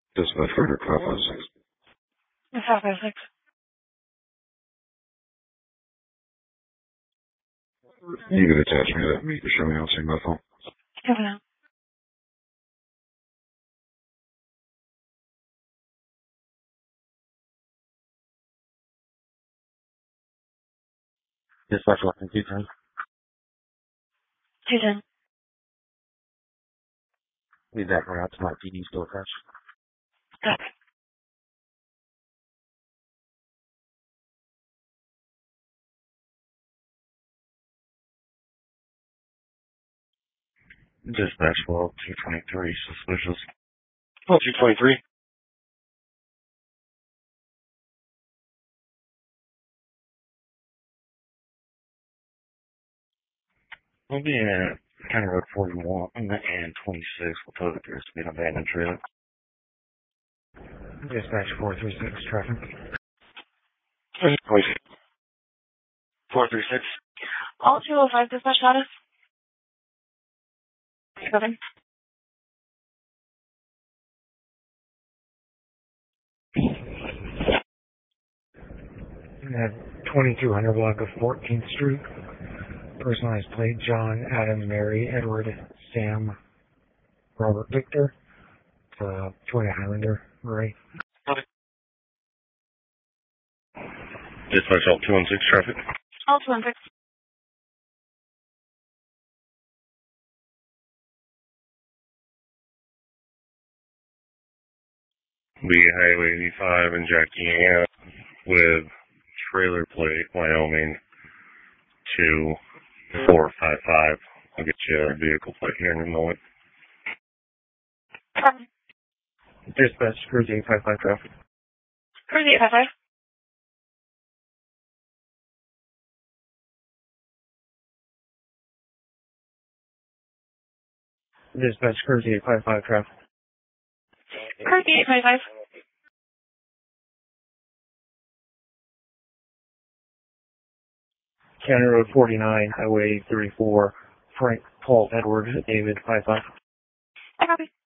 Dispatch Frederick 556. 556. You could attach me to that meet to show me how to sing my phone. Over now. Dispatch 210. 210. Leave that route to my PD still attached. Copy. Dispatch 223, suspicious. 223. We'll be at County Road 41 and 26. We'll tell that there's been an abandoned trailer. Dispatch 436, traffic. 436. All 205 dispatch status. Copy. At 2200 block of 14th Street. Personalized plate, John, Adam, Mary, Edward, Sam, Robert, Victor. Toyota Highlander, Ray. Dispatch all 216 traffic. All 216. Be Highway 85 in Jackie with trailer plate, Wyoming 2455. I'll get you a vehicle plate here in a moment. Copy. Dispatch, Cruise 855 traffic. Cruise 855. Dispatch, Cruise 855 traffic. Cruise 855. County Road 49, Highway 34, Frank, Paul, Edward, David, 55. Copy.